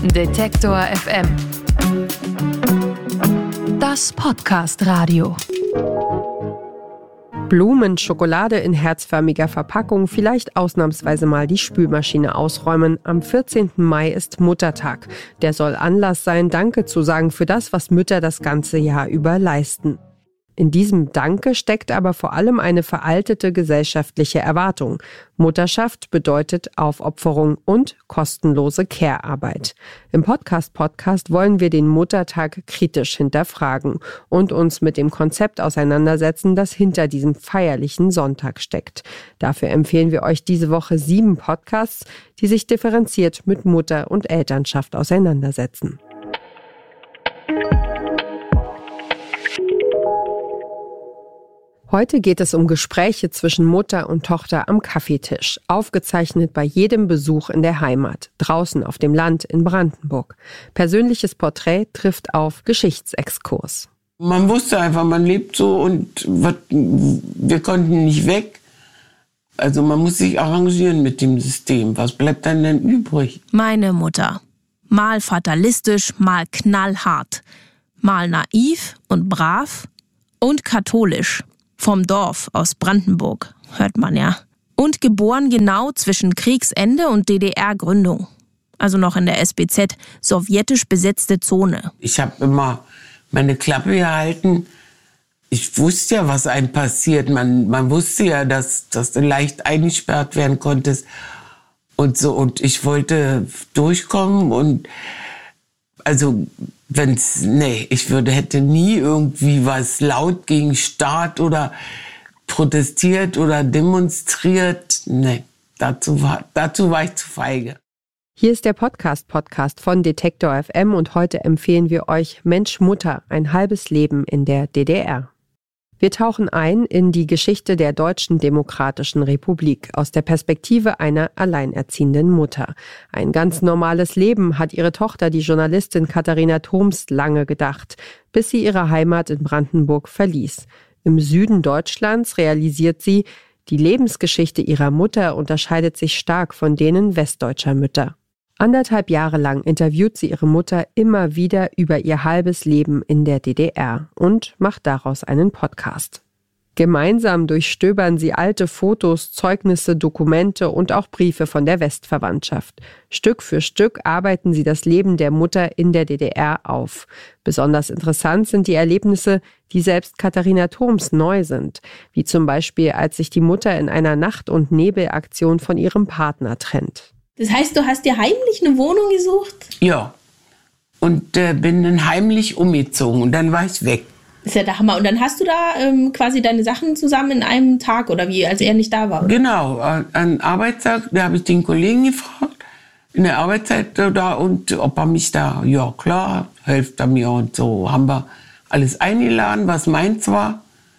Detektor FM. Das Podcast-Radio. Blumen, Schokolade in herzförmiger Verpackung, vielleicht ausnahmsweise mal die Spülmaschine ausräumen. Am 14. Mai ist Muttertag. Der soll Anlass sein, Danke zu sagen für das, was Mütter das ganze Jahr über leisten. In diesem Danke steckt aber vor allem eine veraltete gesellschaftliche Erwartung. Mutterschaft bedeutet Aufopferung und kostenlose Care-Arbeit. Im Podcast wollen wir den Muttertag kritisch hinterfragen und uns mit dem Konzept auseinandersetzen, das hinter diesem feierlichen Sonntag steckt. Dafür empfehlen wir euch diese Woche 7 Podcasts, die sich differenziert mit Mutter- und Elternschaft auseinandersetzen. Heute geht es um Gespräche zwischen Mutter und Tochter am Kaffeetisch, aufgezeichnet bei jedem Besuch in der Heimat, draußen auf dem Land in Brandenburg. Persönliches Porträt trifft auf Geschichtsexkurs. Man wusste einfach, man lebt so und wir konnten nicht weg. Also man muss sich arrangieren mit dem System. Was bleibt dann denn übrig? Meine Mutter. Mal fatalistisch, mal knallhart. Mal naiv und brav und katholisch. Vom Dorf aus Brandenburg, hört man ja. Und geboren genau zwischen Kriegsende und DDR-Gründung. Also noch in der SBZ, sowjetisch besetzte Zone. Ich habe immer meine Klappe gehalten. Ich wusste ja, was einem passiert. Man wusste ja, dass du leicht eingesperrt werden konntest. Und so. Und ich wollte durchkommen. Und also, hätte nie irgendwie was laut gegen Staat oder protestiert oder demonstriert. Nee, dazu war ich zu feige. Hier ist der Podcast von Detektor FM und heute empfehlen wir euch Mensch, Mutter, ein halbes Leben in der DDR. Wir tauchen ein in die Geschichte der Deutschen Demokratischen Republik aus der Perspektive einer alleinerziehenden Mutter. Ein ganz normales Leben hat ihre Tochter, die Journalistin Katharina Thoms, lange gedacht, bis sie ihre Heimat in Brandenburg verließ. Im Süden Deutschlands realisiert sie, die Lebensgeschichte ihrer Mutter unterscheidet sich stark von denen westdeutscher Mütter. 1,5 Jahre lang interviewt sie ihre Mutter immer wieder über ihr halbes Leben in der DDR und macht daraus einen Podcast. Gemeinsam durchstöbern sie alte Fotos, Zeugnisse, Dokumente und auch Briefe von der Westverwandtschaft. Stück für Stück arbeiten sie das Leben der Mutter in der DDR auf. Besonders interessant sind die Erlebnisse, die selbst Katharina Thoms neu sind, wie zum Beispiel, als sich die Mutter in einer Nacht- und Nebelaktion von ihrem Partner trennt. Das heißt, du hast dir heimlich eine Wohnung gesucht? Ja. Und bin dann heimlich umgezogen und dann war ich weg. Das ist ja der Hammer. Und dann hast du da quasi deine Sachen zusammen in einem Tag oder wie, als er nicht da war? Oder? Genau, an Arbeitstag, da habe ich den Kollegen gefragt, in der Arbeitszeit da und ob er mich da, ja klar, hilft er mir und so. Haben wir alles eingeladen, was meins war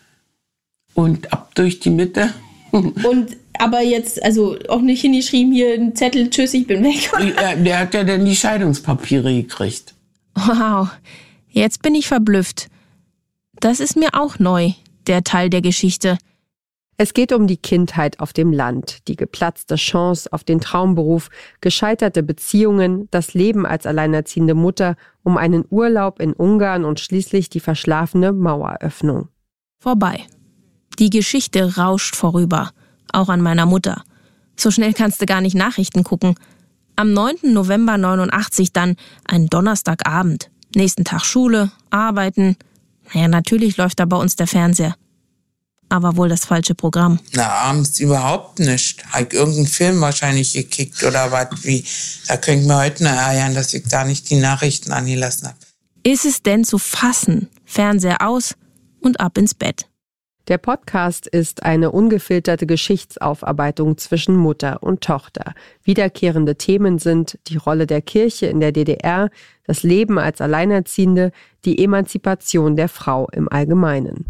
und ab durch die Mitte. Und aber jetzt, also auch nicht hingeschrieben, hier ein Zettel, tschüss, ich bin weg. Der hat ja dann die Scheidungspapiere gekriegt. Wow, jetzt bin ich verblüfft. Das ist mir auch neu, der Teil der Geschichte. Es geht um die Kindheit auf dem Land, die geplatzte Chance auf den Traumberuf, gescheiterte Beziehungen, das Leben als alleinerziehende Mutter, um einen Urlaub in Ungarn und schließlich die verschlafene Maueröffnung. Vorbei. Die Geschichte rauscht vorüber. Auch an meiner Mutter. So schnell kannst du gar nicht Nachrichten gucken. Am 9. November 89 dann, ein Donnerstagabend. Nächsten Tag Schule, Arbeiten. Naja, natürlich läuft da bei uns der Fernseher. Aber wohl das falsche Programm. Na, abends überhaupt nicht. Hab irgendeinen Film wahrscheinlich gekickt oder was wie. Da könnte ich mir heute noch ärgern, dass ich da nicht die Nachrichten angelassen habe. Ist es denn zu fassen? Fernseher aus und ab ins Bett. Der Podcast ist eine ungefilterte Geschichtsaufarbeitung zwischen Mutter und Tochter. Wiederkehrende Themen sind die Rolle der Kirche in der DDR, das Leben als Alleinerziehende, die Emanzipation der Frau im Allgemeinen.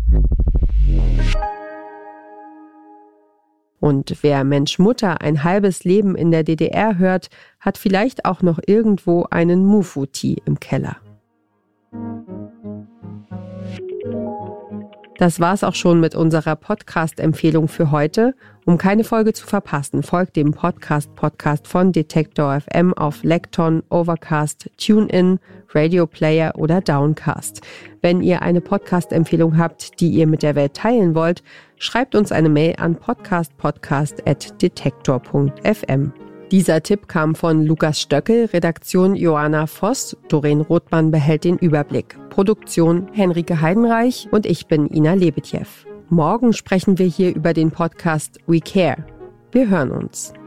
Und wer Mensch Mutter ein halbes Leben in der DDR hört, hat vielleicht auch noch irgendwo einen Mufuti im Keller. Das war's auch schon mit unserer Podcast-Empfehlung für heute. Um keine Folge zu verpassen, folgt dem Podcast von Detektor FM auf Lekton, Overcast, TuneIn, Radio Player oder Downcast. Wenn ihr eine Podcast-Empfehlung habt, die ihr mit der Welt teilen wollt, schreibt uns eine Mail an podcast@detektor.fm. Dieser Tipp kam von Lukas Stöckel, Redaktion Joanna Voss, Doreen Rothmann behält den Überblick, Produktion Henrike Heidenreich und ich bin Ina Lebetjew. Morgen sprechen wir hier über den Podcast We Care. Wir hören uns.